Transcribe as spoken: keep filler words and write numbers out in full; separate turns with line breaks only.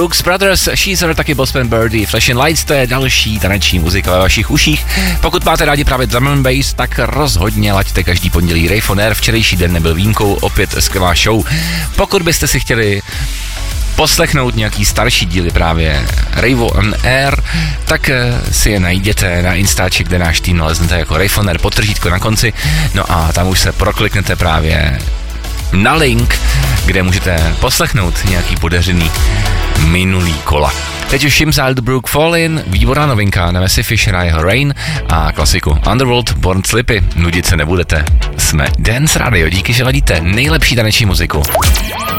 Brooks Brothers, Sheezer, taky Bossman Birdie, Flashing Lights, to je další taneční muzika ve vašich uších. Pokud máte rádi právě drum and bass, tak rozhodně laďte každý pondělí Rave on Air, včerejší den nebyl výjimkou, opět skvělá show. Pokud byste si chtěli poslechnout nějaký starší díly právě Rave on Air, tak si je najděte na Instači, kde náš tým naleznete jako Rave on Air, podtržítko na konci, no a tam už se prokliknete právě na link, kde můžete poslechnout nějaký podařený minulý kola. Teď už Shims Aldebrook Fallin, výborná novinka, Nemesi Fisher a jeho Rain a klasiku Underworld Born Slippy. Nudit se nebudete. Jsme Dance Radio, díky, že ladíte nejlepší taneční muziku.